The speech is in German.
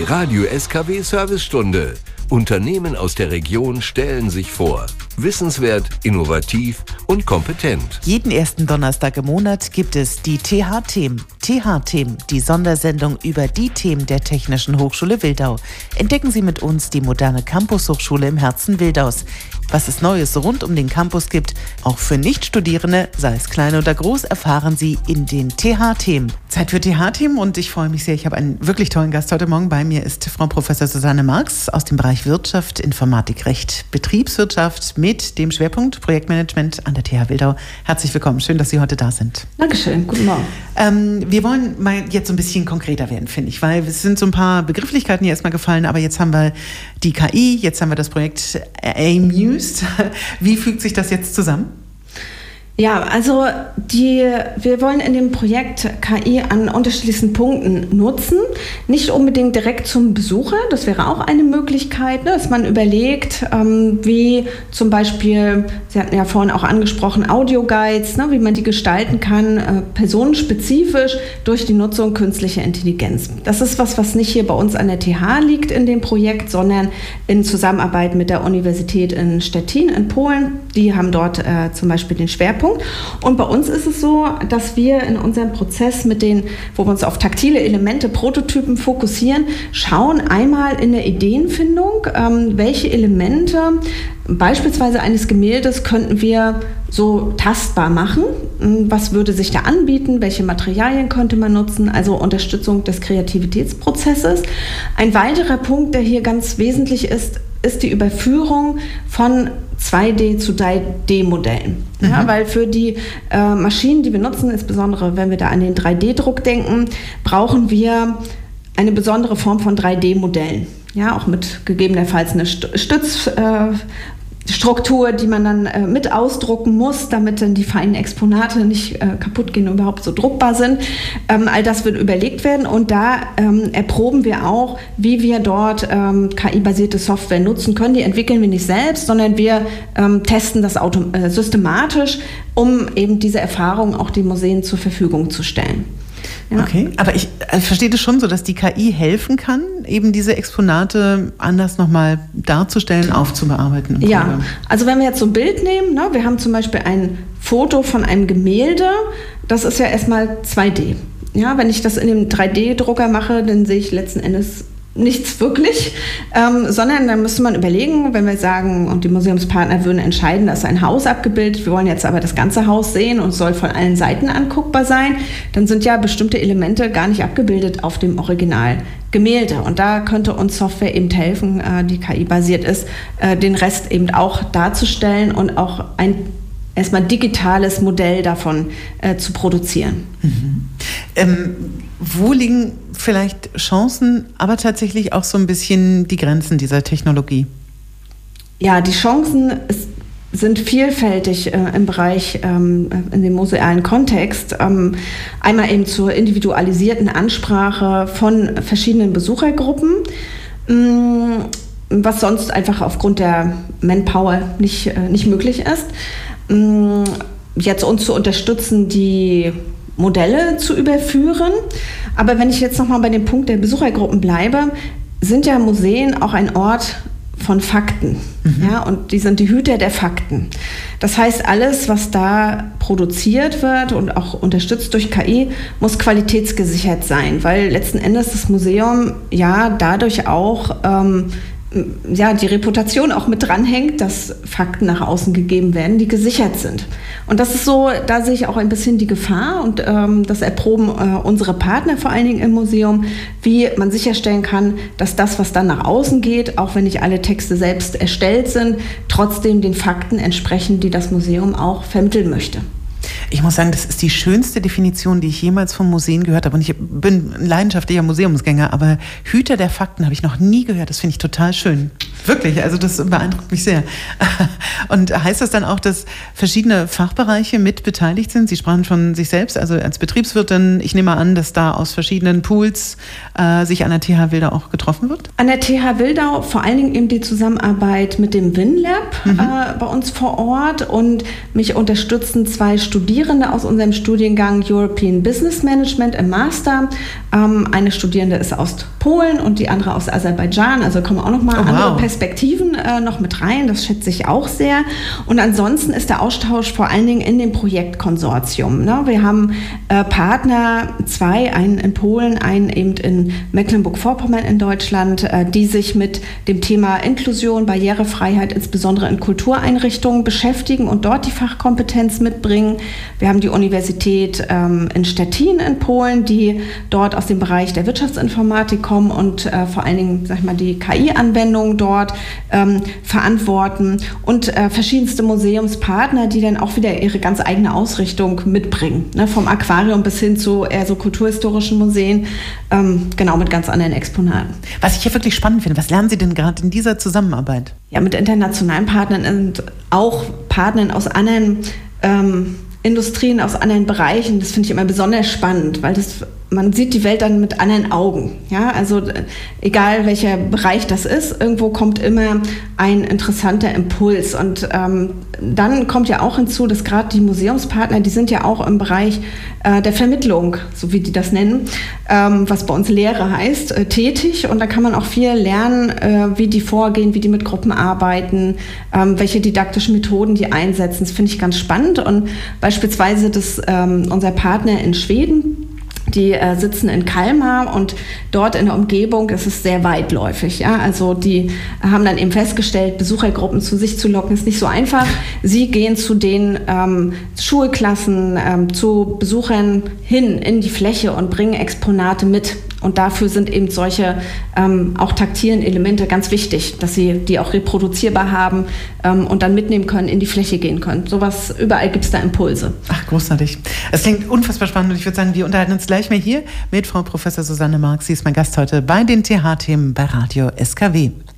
Radio SKW Servicestunde. Unternehmen aus der Region stellen sich vor. Wissenswert, innovativ und kompetent. Jeden ersten Donnerstag im Monat gibt es die TH-Themen. TH-Themen, die Sondersendung über die Themen der Technischen Hochschule Wildau. Entdecken Sie mit uns die moderne Campus-Hochschule im Herzen Wildaus. Was es Neues rund um den Campus gibt, auch für Nichtstudierende, sei es klein oder groß, erfahren Sie in den TH-Themen. Zeit für TH-Themen und ich freue mich sehr. Ich habe einen wirklich tollen Gast heute Morgen. Bei mir ist Frau Professor Susanne Marx aus dem Bereich Wirtschaft, Informatik, Recht, Betriebswirtschaft mit dem Schwerpunkt Projektmanagement an der TH Wildau. Herzlich willkommen. Schön, dass Sie heute da sind. Dankeschön. Guten Morgen. Wir wollen mal jetzt so ein bisschen konkreter werden, finde ich, weil es sind so ein paar Begrifflichkeiten hier erstmal gefallen, aber jetzt haben wir die KI, jetzt haben wir das Projekt AMUSE. Wie fügt sich das jetzt zusammen? Ja, also wir wollen in dem Projekt KI an unterschiedlichsten Punkten nutzen. Nicht unbedingt direkt zum Besucher, das wäre auch eine Möglichkeit, dass man überlegt, wie zum Beispiel, Sie hatten ja vorhin auch angesprochen, Audioguides, wie man die gestalten kann, personenspezifisch durch die Nutzung künstlicher Intelligenz. Das ist was nicht hier bei uns an der TH liegt in dem Projekt, sondern in Zusammenarbeit mit der Universität in Stettin in Polen. Die haben dort zum Beispiel den Schwerpunkt. Und bei uns ist es so, dass wir in unserem Prozess wo wir uns auf taktile Elemente, Prototypen fokussieren, schauen einmal in der Ideenfindung, welche Elemente beispielsweise eines Gemäldes könnten wir so tastbar machen. Was würde sich da anbieten? Welche Materialien könnte man nutzen? Also Unterstützung des Kreativitätsprozesses. Ein weiterer Punkt, der hier ganz wesentlich ist die Überführung von 2D zu 3D-Modellen. Ja, weil für die Maschinen, die wir nutzen, insbesondere wenn wir da an den 3D-Druck denken, brauchen wir eine besondere Form von 3D-Modellen. Ja, auch mit gegebenenfalls eine Stützstruktur, die man dann mit ausdrucken muss, damit dann die feinen Exponate nicht kaputt gehen und überhaupt so druckbar sind. All das wird überlegt werden und da erproben wir auch, wie wir dort KI-basierte Software nutzen können. Die entwickeln wir nicht selbst, sondern wir testen das systematisch, um eben diese Erfahrungen auch den Museen zur Verfügung zu stellen. Ja. Okay, aber ich verstehe das schon so, dass die KI helfen kann, eben diese Exponate anders nochmal darzustellen, aufzubearbeiten. Ja, also wenn wir jetzt so ein Bild nehmen, wir haben zum Beispiel ein Foto von einem Gemälde, das ist ja erstmal 2D. Ja, wenn ich das in dem 3D-Drucker mache, dann sehe ich letzten Endes nichts wirklich, sondern dann müsste man überlegen, wenn wir sagen, und die Museumspartner würden entscheiden, da ist ein Haus abgebildet, wir wollen jetzt aber das ganze Haus sehen und es soll von allen Seiten anguckbar sein, dann sind ja bestimmte Elemente gar nicht abgebildet auf dem Originalgemälde. Und da könnte uns Software eben helfen, die KI-basiert ist, den Rest eben auch darzustellen und auch ein erstmal digitales Modell davon zu produzieren. Wo liegen vielleicht Chancen, aber tatsächlich auch so ein bisschen die Grenzen dieser Technologie? Ja, die Chancen sind vielfältig im Bereich, in dem musealen Kontext. Einmal eben zur individualisierten Ansprache von verschiedenen Besuchergruppen, was sonst einfach aufgrund der Manpower nicht möglich ist. Jetzt uns zu unterstützen, die Modelle zu überführen. Aber wenn ich jetzt nochmal bei dem Punkt der Besuchergruppen bleibe, sind ja Museen auch ein Ort von Fakten. Ja, und die sind die Hüter der Fakten. Das heißt, alles, was da produziert wird und auch unterstützt durch KI, muss qualitätsgesichert sein, weil letzten Endes das Museum ja dadurch auch die Reputation auch mit dranhängt, dass Fakten nach außen gegeben werden, die gesichert sind. Und das ist so, da sehe ich auch ein bisschen die Gefahr und das erproben unsere Partner vor allen Dingen im Museum, wie man sicherstellen kann, dass das, was dann nach außen geht, auch wenn nicht alle Texte selbst erstellt sind, trotzdem den Fakten entsprechen, die das Museum auch vermitteln möchte. Ich muss sagen, das ist die schönste Definition, die ich jemals vom Museen gehört habe. Und ich bin ein leidenschaftlicher Museumsgänger, aber Hüter der Fakten habe ich noch nie gehört. Das finde ich total schön. Wirklich, also das beeindruckt mich sehr. Und heißt das dann auch, dass verschiedene Fachbereiche mit beteiligt sind? Sie sprachen von sich selbst, also als Betriebswirtin. Ich nehme an, dass da aus verschiedenen Pools sich an der TH Wildau auch getroffen wird? An der TH Wildau vor allen Dingen eben die Zusammenarbeit mit dem WinLab bei uns vor Ort, und mich unterstützen 2 Studierende aus unserem Studiengang European Business Management im Master. Eine Studierende ist aus Polen und die andere aus Aserbaidschan, also kommen auch nochmal andere Perspektiven noch mit rein, das schätze ich auch sehr. Und ansonsten ist der Austausch vor allen Dingen in dem Projektkonsortium. Ne? Wir haben Partner, 2, einen in Polen, einen eben in Mecklenburg-Vorpommern in Deutschland, die sich mit dem Thema Inklusion, Barrierefreiheit, insbesondere in Kultureinrichtungen beschäftigen und dort die Fachkompetenz mitbringen. Wir haben die Universität in Stettin in Polen, die dort aus dem Bereich der Wirtschaftsinformatik kommen und vor allen Dingen, sag ich mal, die KI-Anwendungen dort verantworten, und verschiedenste Museumspartner, die dann auch wieder ihre ganz eigene Ausrichtung mitbringen, ne? Vom Aquarium bis hin zu eher so kulturhistorischen Museen, genau, mit ganz anderen Exponaten. Was ich hier wirklich spannend finde, was lernen Sie denn gerade in dieser Zusammenarbeit? Ja, mit internationalen Partnern und auch Partnern aus anderen Industrien, aus anderen Bereichen. Das finde ich immer besonders spannend, weil man sieht die Welt dann mit anderen Augen. Ja, also egal welcher Bereich das ist, irgendwo kommt immer ein interessanter Impuls. Und dann kommt ja auch hinzu, dass gerade die Museumspartner, die sind ja auch im Bereich der Vermittlung, so wie die das nennen, was bei uns Lehre heißt, tätig. Und da kann man auch viel lernen, wie die vorgehen, wie die mit Gruppen arbeiten, welche didaktischen Methoden die einsetzen. Das finde ich ganz spannend. Und beispielsweise unser Partner in Schweden, die sitzen in Kalmar, und dort in der Umgebung ist es sehr weitläufig. Ja? Also die haben dann eben festgestellt, Besuchergruppen zu sich zu locken, ist nicht so einfach. Sie gehen zu den Schulklassen, zu Besuchern hin in die Fläche und bringen Exponate mit. Und dafür sind eben solche auch taktilen Elemente ganz wichtig, dass sie die auch reproduzierbar haben und dann mitnehmen können, in die Fläche gehen können. Sowas, überall gibt es da Impulse. Ach, großartig. Es klingt unfassbar spannend, und ich würde sagen, wir unterhalten uns gleich mal hier mit Frau Professor Susanne Marx. Sie ist mein Gast heute bei den TH-Themen bei Radio SKW.